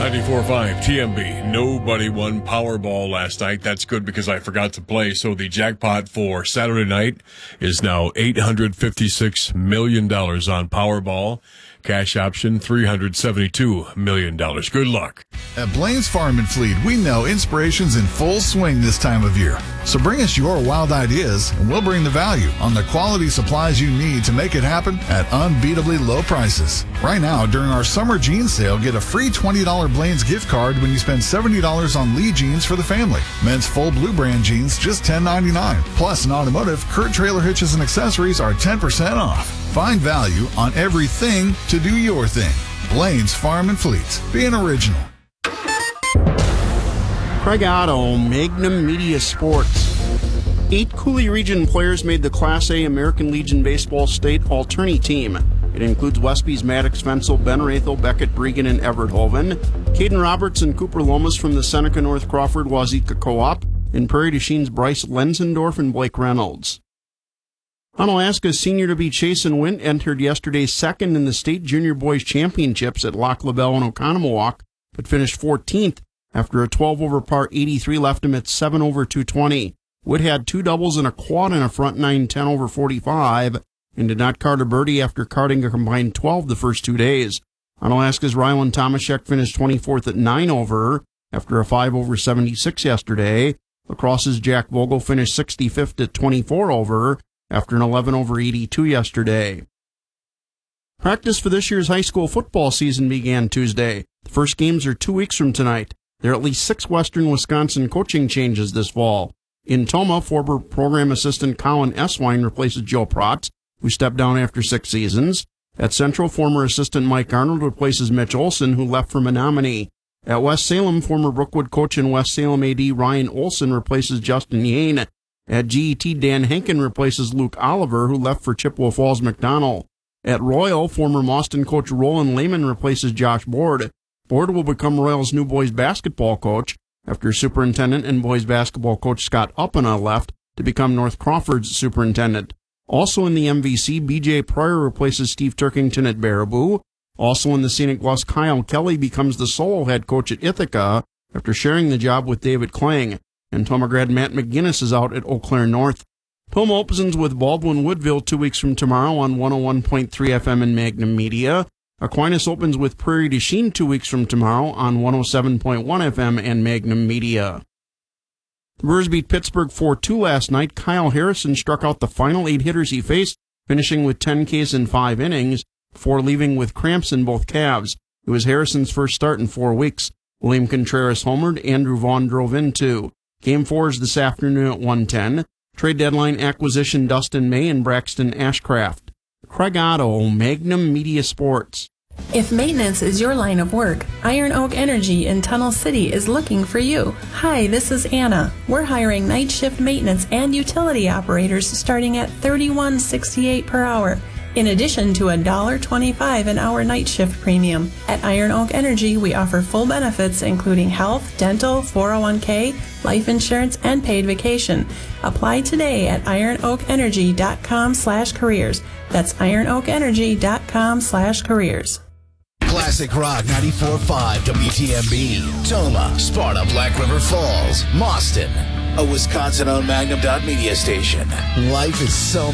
94.5 TMB. Nobody won Powerball last night. That's good because I forgot to play. So the jackpot for Saturday night is now $856 million on Powerball. Cash option, $372 million. Good luck. At Blaine's Farm and Fleet, we know inspiration's in full swing this time of year. So bring us your wild ideas, and we'll bring the value on the quality supplies you need to make it happen at unbeatably low prices. Right now, during our summer jeans sale, get a free $20 Blaine's gift card when you spend $70 on Lee jeans for the family. Men's full blue brand jeans, just $10.99. Plus, in automotive, Kurt trailer hitches and accessories are 10% off. Find value on everything to do your thing. Blaine's Farm and Fleet. Being original. Craig Otto, Magnum Media Sports. 8 Coulee Region players made the Class A American Legion Baseball State All-Tourney team. It includes Westby's Maddox Fensel, Ben Rathel, Beckett Bregan, and Everett Hoven, Caden Roberts and Cooper Lomas from the Seneca North Crawford Wazeeka Co-op, and Prairie du Chine's Bryce Lenzendorf and Blake Reynolds. Onalaska's senior-to-be Chasen Wint entered yesterday second in the state junior boys championships at Lac La Belle and Oconomowoc, but finished 14th after a 12-over par 83 left him at 7 over 220. Wood had 2 doubles and a quad in a front 9 10 over 45 and did not card a birdie after carding a combined 12 the first 2 days. Onalaska's Rylan Tomaszek finished 24th at 9 over after a 5 over 76 yesterday. Lacrosse's Jack Vogel finished 65th at 24 over after an 11 over 82 yesterday. Practice for this year's high school football season began Tuesday. The first games are 2 weeks from tonight. There are at least 6 Western Wisconsin coaching changes this fall. In Tomah, former program assistant Colin Eswine replaces Joe Protz, who stepped down after 6 seasons. At Central, former assistant Mike Arnold replaces Mitch Olson, who left for Menominee. At West Salem, former Brookwood coach and West Salem AD Ryan Olson replaces Justin Yane. At GET, Dan Henkin replaces Luke Oliver, who left for Chippewa Falls McDonald. At Royal, former Mauston coach Roland Lehman replaces Josh Board. Board will become Royal's new boys basketball coach after superintendent and boys basketball coach Scott Uppana left to become North Crawford's superintendent. Also in the MVC, BJ Pryor replaces Steve Turkington at Baraboo. Also in the Scenic Bluffs, Kyle Kelly becomes the solo head coach at Ithaca after sharing the job with David Klang. And Tomah grad Matt McGinnis is out at Eau Claire North. Tomah opens with Baldwin Woodville 2 weeks from tomorrow on 101.3 FM and Magnum Media. Aquinas opens with Prairie du Chine 2 weeks from tomorrow on 107.1 FM and Magnum Media. The Brewers beat Pittsburgh 4-2 last night. Kyle Harrison struck out the final 8 hitters he faced, finishing with 10 Ks in 5 innings, before leaving with cramps in both calves. It was Harrison's first start in 4 weeks. William Contreras homered, Andrew Vaughn drove in 2. Game 4 is this afternoon at 1:10. Trade deadline acquisition Dustin May and Braxton Ashcraft. Craig Otto, Magnum Media Sports. If maintenance is your line of work, Iron Oak Energy in Tunnel City is looking for you. Hi, this is Anna. We're hiring night shift maintenance and utility operators starting at $31.68 per hour. In addition to $1.25 an hour night shift premium. At Iron Oak Energy, we offer full benefits including health, dental, 401k, life insurance, and paid vacation. Apply today at ironoakenergy.com/careers. That's ironoakenergy.com/careers. Classic Rock 94.5 WTMB. Tomah, Sparta, Black River Falls, Mauston. A Wisconsin-owned Magnum.media station. Life is so